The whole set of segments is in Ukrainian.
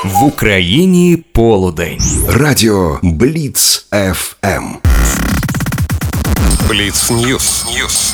В Україні полудень. Радіо Бліц ФМ. Бліц Ньюс.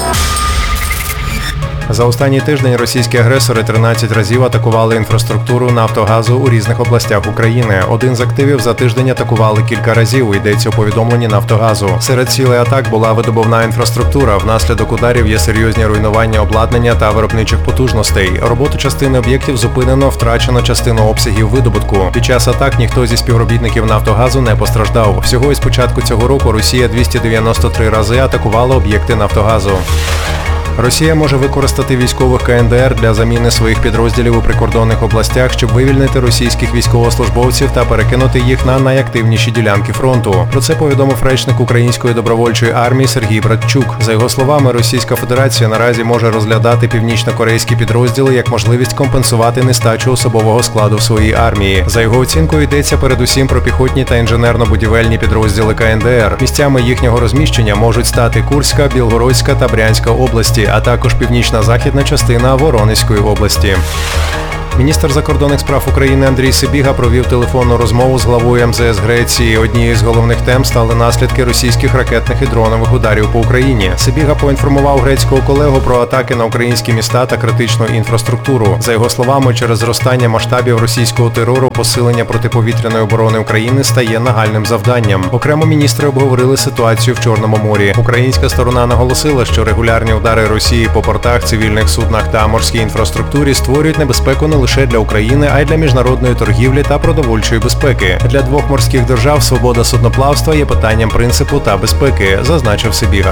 За останній тиждень російські агресори 13 разів атакували інфраструктуру Нафтогазу у різних областях України. Один з активів за тиждень атакували кілька разів, йдеться у повідомленні Нафтогазу. Серед цілей атак була видобувна інфраструктура. Внаслідок ударів є серйозні руйнування обладнання та виробничих потужностей. Роботу частини об'єктів зупинено, втрачено частину обсягів видобутку. Під час атак ніхто зі співробітників Нафтогазу не постраждав. Всього із початку цього року Росія 293 рази атакувала об'єкти Нафтогазу. Росія може використати військових КНДР для заміни своїх підрозділів у прикордонних областях, щоб вивільнити російських військовослужбовців та перекинути їх на найактивніші ділянки фронту. Про це повідомив речник Української добровольчої армії Сергій Братчук. За його словами, Російська Федерація наразі може розглядати північно-корейські підрозділи як можливість компенсувати нестачу особового складу в своїй армії. За його оцінкою йдеться передусім про піхотні та інженерно-будівельні підрозділи КНДР. Місцями їхнього розміщення можуть стати Курська, Білгородська та Брянська області, а також північна-західна частина Воронезької області. Міністр закордонних справ України Андрій Сибіга провів телефонну розмову з главою МЗС Греції. Однією з головних тем стали наслідки російських ракетних і дронових ударів по Україні. Сибіга поінформував грецького колегу про атаки на українські міста та критичну інфраструктуру. За його словами, через зростання масштабів російського терору посилення протиповітряної оборони України стає нагальним завданням. Окремо міністри обговорили ситуацію в Чорному морі. Українська сторона наголосила, що регулярні удари Росії по портах, цивільних суднах та морській інфраструктурі створюють небезпеку не лише для України, а й для міжнародної торгівлі та продовольчої безпеки. Для двох морських держав свобода судноплавства є питанням принципу та безпеки, зазначив Сибіга.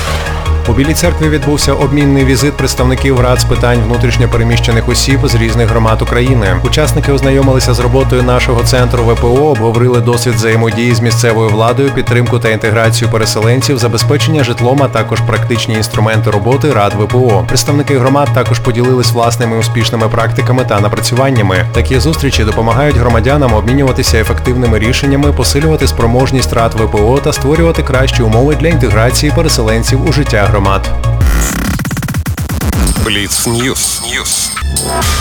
У Білій Церкві відбувся обмінний візит представників рад з питань внутрішньопереміщених осіб з різних громад України. Учасники ознайомилися з роботою нашого центру ВПО, обговорили досвід взаємодії з місцевою владою, підтримку та інтеграцію переселенців, забезпечення житлом, а також практичні інструменти роботи рад ВПО. Представники громад також поділились власними успішними практиками та напрацюваннями. Такі зустрічі допомагають громадянам обмінюватися ефективними рішеннями, посилювати спроможність рад ВПО та створювати кращі умови для інтеграції переселенців у життя громад. Бліц Ньюс.